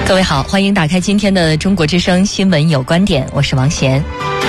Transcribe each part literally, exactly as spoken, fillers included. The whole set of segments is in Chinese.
各位好，欢迎打开今天的中国之声新闻有观点，我是王贤。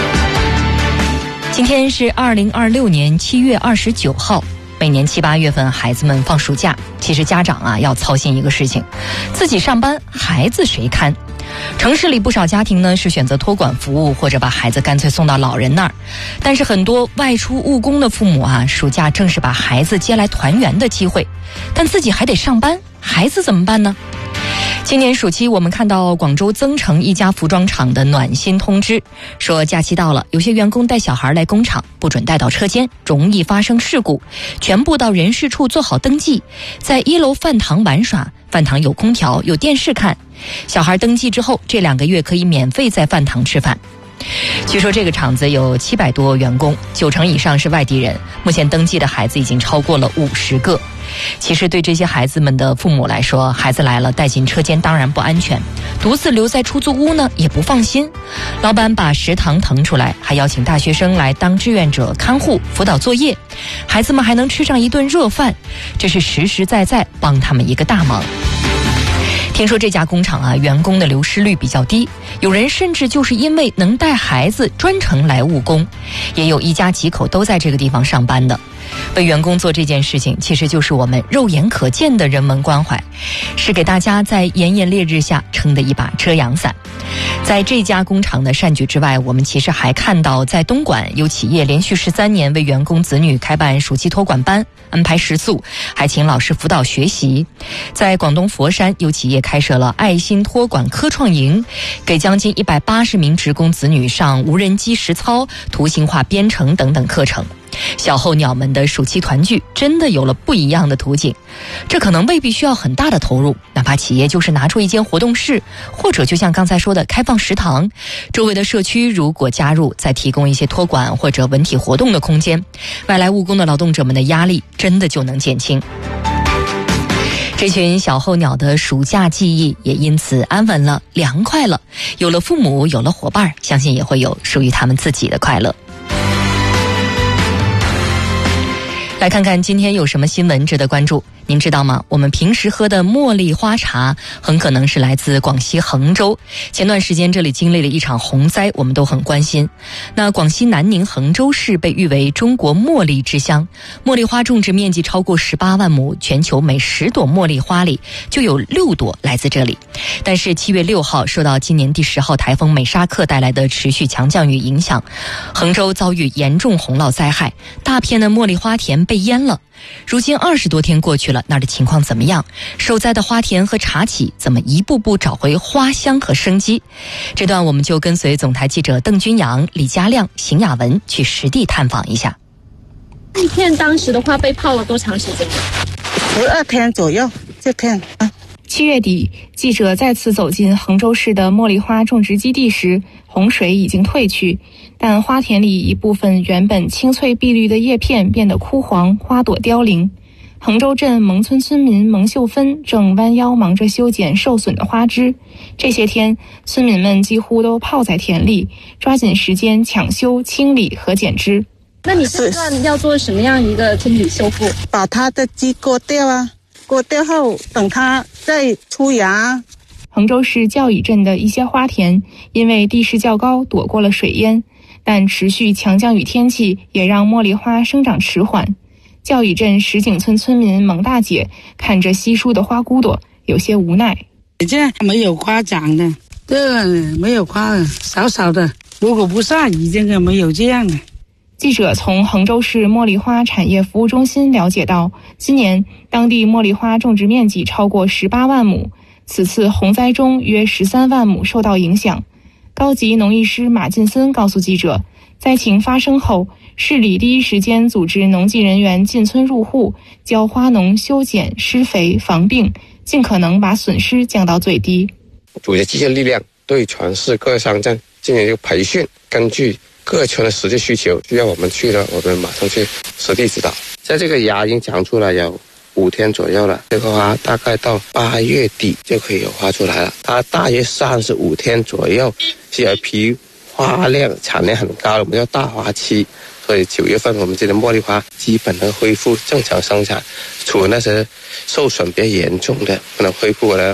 今天是二零二六年七月二十九号，每年七八月份孩子们放暑假，其实家长啊要操心一个事情，自己上班，孩子谁看？城市里不少家庭呢是选择托管服务，或者把孩子干脆送到老人那儿。但是很多外出务工的父母啊，暑假正是把孩子接来团圆的机会，但自己还得上班，孩子怎么办呢？今年暑期，我们看到广州增城一家服装厂的暖心通知，说假期到了，有些员工带小孩来工厂，不准带到车间，容易发生事故，全部到人事处做好登记，在一楼饭堂玩耍，饭堂有空调，有电视看，小孩登记之后，这两个月可以免费在饭堂吃饭。据说这个厂子有七百多员工，九成以上是外地人，目前登记的孩子已经超过了五十个。其实对这些孩子们的父母来说，孩子来了带进车间当然不安全，独自留在出租屋呢也不放心。老板把食堂腾出来，还邀请大学生来当志愿者看护辅导作业，孩子们还能吃上一顿热饭，这是实实在在帮他们一个大忙。听说这家工厂啊，员工的流失率比较低，有人甚至就是因为能带孩子专程来务工，也有一家几口都在这个地方上班的。为员工做这件事情，其实就是我们肉眼可见的人文关怀，是给大家在炎炎烈日下撑的一把遮阳伞。在这家工厂的善举之外，我们其实还看到在东莞有企业连续十三年为员工子女开办暑期托管班，安排食宿，还请老师辅导学习。在广东佛山有企业开设了爱心托管科创营，给将近一百八十名职工子女上无人机实操、图形化编程等等课程。小候鸟们的暑期团聚真的有了不一样的图景，这可能未必需要很大的投入，哪怕企业就是拿出一间活动室，或者就像刚才说的开放食堂，周围的社区如果加入，再提供一些托管或者文体活动的空间，外来务工的劳动者们的压力真的就能减轻。这群小候鸟的暑假记忆也因此安稳了，凉快了，有了父母，有了伙伴，相信也会有属于他们自己的快乐。来看看今天有什么新闻值得关注。您知道吗？我们平时喝的茉莉花茶很可能是来自广西衡州。前段时间这里经历了一场洪灾，我们都很关心。那广西南宁衡州市被誉为中国茉莉之乡，茉莉花种植面积超过十八万亩，全球每十朵茉莉花里就有六朵来自这里。但是七月六号受到今年第十号台风美沙克带来的持续强降雨影响，衡州遭遇严重洪涝灾害，大片的茉莉花田被淹了。如今二十多天过去了，那儿的情况怎么样？受灾的花田和茶企怎么一步步找回花香和生机？这段我们就跟随总台记者邓君阳、李佳亮、邢雅文去实地探访一下。 这片当时的话被泡了多长时间？ 十二天左右。这片啊。 七月底，记者再次走进衡州市的茉莉花种植基地时，洪水已经退去，但花田里一部分原本青翠碧绿的叶片变得枯黄，花朵凋零。衡州镇蒙村村民蒙秀芬正弯腰忙着修剪受损的花枝。这些天，村民们几乎都泡在田里，抓紧时间抢修、清理和剪枝。 那你这段要做什么样一个清理修复？ 把它的枝割掉啊，割掉后等它再出芽。 衡州市教乙镇的一些花田因为地势较高躲过了水淹，但持续强降雨天气也让茉莉花生长迟缓。教乙镇石井村村民蒙大姐看着稀疏的花骨朵，有些无奈。 这没有花长的，这没有花的，少少的。如果不下雨，这个没有这样的。 记者从衡州市茉莉花产业服务中心了解到，今年当地茉莉花种植面积超过十八万亩，此次洪灾中约十三万亩受到影响。高级农艺师马进森告诉记者，灾情发生后，市里第一时间组织农技人员进村入户，教花农修剪、施肥、防病，尽可能把损失降到最低。 组织机械力量对全市各商站进行一个培训，根据各村的实际需求，需要我们去了，我们马上去实地指导。在这个芽已经长出来有五天左右了，这个花大概到八月底就可以有花出来了。它大约三十五天左右是有一批花量产量很高的，我们叫大花期。所以九月份我们这的茉莉花基本能恢复正常生产，除了那些受损比较严重的，可能恢复了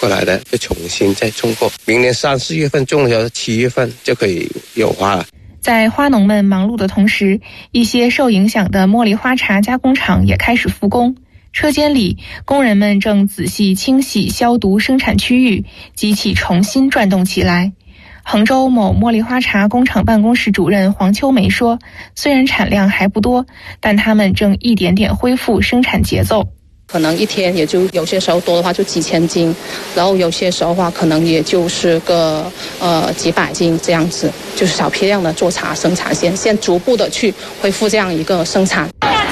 过来的，就重新再种过。明年三四月份种的时候，七月份就可以有花了。 在花农们忙碌的同时，一些受影响的茉莉花茶加工厂也开始复工。车间里，工人们正仔细清洗消毒生产区域，机器重新转动起来。杭州某茉莉花茶工厂办公室主任黄秋梅说，虽然产量还不多，但他们正一点点恢复生产节奏。 可能一天也就有些时候多的话就几千斤，然后有些时候的话可能也就是个呃几百斤这样子，就是小批量的做茶生产线，现逐步的去恢复这样一个生产。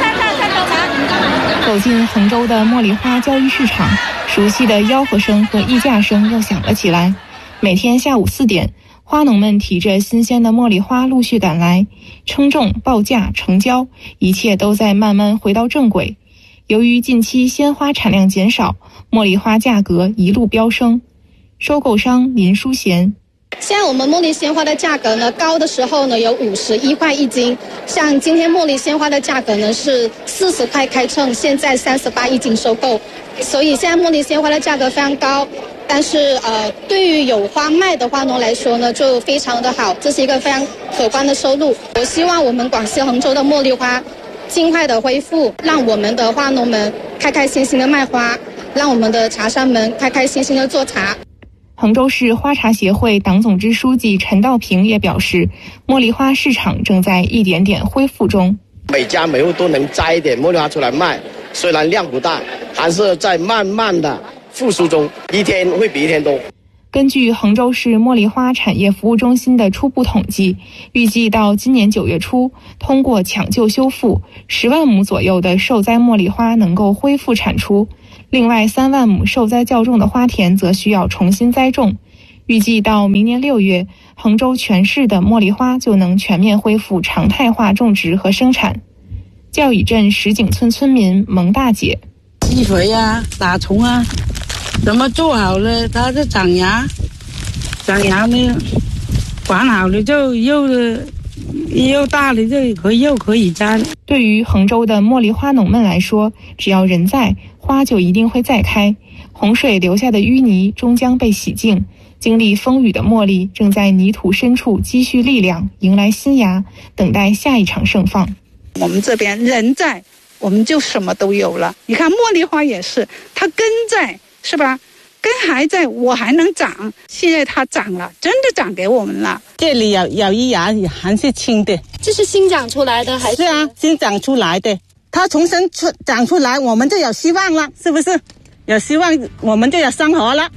走进杭州的茉莉花交易市场，熟悉的吆喝声和议价声又响了起来。每天下午四点，花农们提着新鲜的茉莉花陆续赶来，称重、报价、成交，一切都在慢慢回到正轨。由于近期鲜花产量减少，茉莉花价格一路飙升。收购商林淑贤， 现在我们茉莉鲜花的价格呢，高的时候呢有五十一块一斤，像今天茉莉鲜花的价格呢是四十块开称，现在三十八一斤收购，所以现在茉莉鲜花的价格非常高。但是呃，对于有花卖的花农来说呢，就非常的好，这是一个非常可观的收入。我希望我们广西杭州的茉莉花尽快的恢复，让我们的花农们开开心心的卖花，让我们的茶商们开开心心的做茶。 杭州市花茶协会党总支书记陈道平也表示，茉莉花市场正在一点点恢复中。 每家每户都能摘一点茉莉花出来卖，虽然量不大，还是在慢慢的复苏中，一天会比一天多。 根据杭州市茉莉花产业服务中心的初步统计，预计到今年九月初，通过抢救修复，十万亩左右的受灾茉莉花能够恢复产出。另外三万亩受灾较重的花田则需要重新栽种。预计到明年六月，杭州全市的茉莉花就能全面恢复常态化种植和生产。教乙镇石井村村民蒙大姐， 施肥啊，打虫啊，怎么做好了它就长芽，长芽呢管好了就又又大了就可以又可以摘了。 对于杭州的茉莉花农们来说，只要人在，花就一定会再开。洪水留下的淤泥终将被洗净，经历风雨的茉莉正在泥土深处积蓄力量，迎来新芽，等待下一场盛放。 我们这边人在，我们就什么都有了。你看茉莉花也是，它根在，是吧？根还在，我还能长。现在它长了，真的长给我们了。这里有有一芽也还是青的， 这是新长出来的还是？ 是啊，新长出来的。它重新出长出来，我们就有希望了，是不是？有希望，我们就有生活了。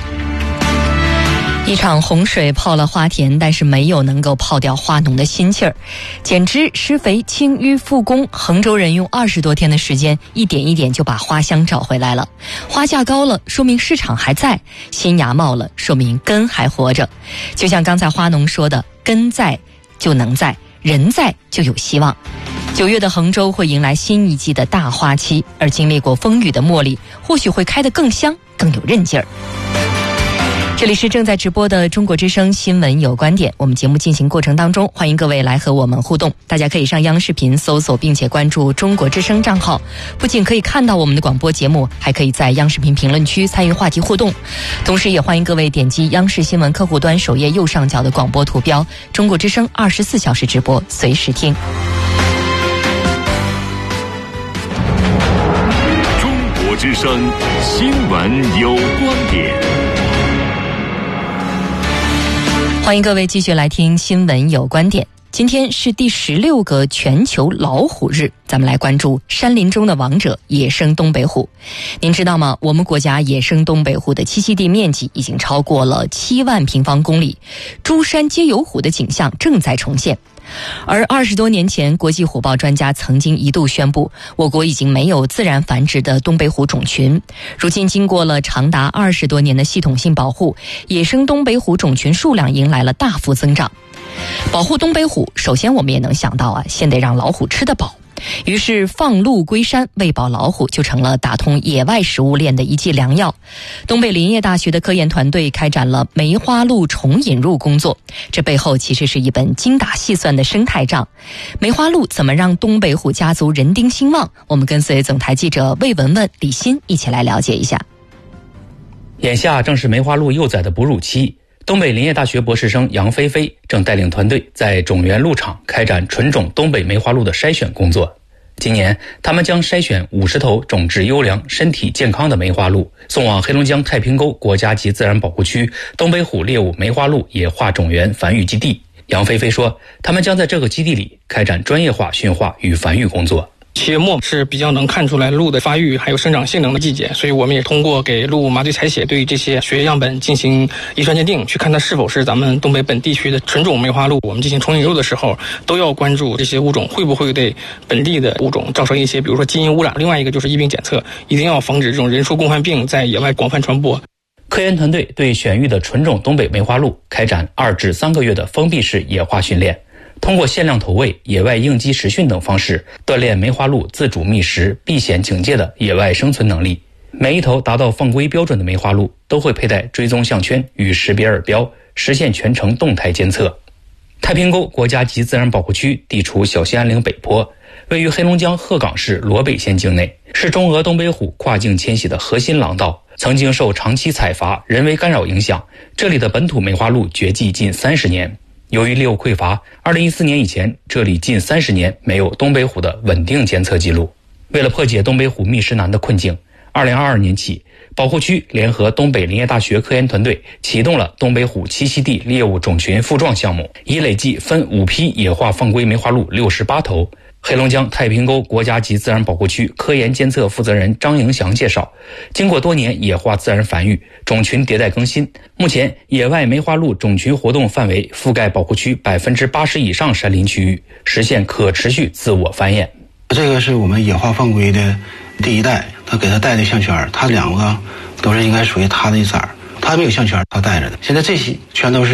一场洪水泡了花田，但是没有能够泡掉花农的心气儿。减脂、施肥、清淤复工，杭州人用二十多天的时间，一点一点就把花香找回来了。花价高了，说明市场还在；新芽冒了，说明根还活着。就像刚才花农说的，根在就能在，人在就有希望。九月的杭州会迎来新一季的大花期，而经历过风雨的茉莉，或许会开得更香，更有韧劲儿。这里是正在直播的中国之声新闻有观点，我们节目进行过程当中，欢迎各位来和我们互动。大家可以上央视频搜索并且关注中国之声账号，不仅可以看到我们的广播节目，还可以在央视频评论区参与话题互动。同时也欢迎各位点击央视新闻客户端首页右上角的广播图标，中国之声二十四小时直播，随时听。 中国之声新闻有观点。 欢迎各位继续来听新闻有观点。今天是第十六个全球老虎日，咱们来关注山林中的王者野生东北虎。您知道吗？我们国家野生东北虎的栖息地面积已经超过了七万平方公里，诸山皆有虎的景象正在重现。而二十多年前，国际虎豹专家曾经一度宣布，我国已经没有自然繁殖的东北虎种群。如今经过了长达二十多年的系统性保护，野生东北虎种群数量迎来了大幅增长。保护东北虎，首先我们也能想到啊，先得让老虎吃得饱。于是放鹿归山，喂饱老虎就成了打通野外食物链的一剂良药。东北林业大学的科研团队开展了梅花鹿重引入工作，这背后其实是一本精打细算的生态账。梅花鹿怎么让东北虎家族人丁兴旺？我们跟随总台记者魏文文、李欣一起来了解一下。 眼下正是梅花鹿幼崽的哺乳期，东北林业大学博士生杨菲菲正带领团队在种源鹿场开展纯种东北梅花鹿的筛选工作。今年，他们将筛选五十头种质优良、身体健康的梅花鹿，送往黑龙江太平沟国家级自然保护区东北虎猎物梅花鹿野化种源繁育基地。杨菲菲说，他们将在这个基地里开展专业化驯化与繁育工作。 七月末是比较能看出来鹿的发育还有生长性能的季节，所以我们也通过给鹿麻醉采血，对这些血液样本进行遗传鉴定，去看它是否是咱们东北本地区的纯种梅花鹿。我们进行重引入的时候，都要关注这些物种会不会对本地的物种造成一些，比如说基因污染。另外一个就是疫病检测，一定要防止这种人畜共患病在野外广泛传播。 科研团队对选育的纯种东北梅花鹿开展二至三个月的封闭式野化训练，通过限量投喂、野外应激实训等方式，锻炼梅花鹿自主觅食、避险警戒的野外生存能力。每一头达到放归标准的梅花鹿都会佩戴追踪项圈与识别耳标，实现全程动态监测。太平沟国家级自然保护区地处小兴安岭北坡，位于黑龙江鹤岗市罗北县境内，是中俄东北虎跨境迁徙的核心廊道。曾经受长期采伐、人为干扰影响，这里的本土梅花鹿绝迹近三十年。由于猎物匮乏，二零一四年以前，这里近三十年没有东北虎的稳定监测记录。为了破解东北虎觅食难的困境，二零二二年起，保护区联合东北林业大学科研团队启动了东北虎栖息地猎物种群复壮项目，已累计分五批野化放归梅花鹿六十八头。黑龙江太平沟国家级自然保护区科研监测负责人张迎祥介绍，经过多年野化自然繁育，种群迭代更新，目前野外梅花鹿种群活动范围覆盖保护区百分之八十以上山林区域，实现可持续自我繁衍。 这个是我们野化放归的第一代，他给他带的项圈，他两个都是应该属于他的崽儿，他没有项圈，他带着的。现在这些全都是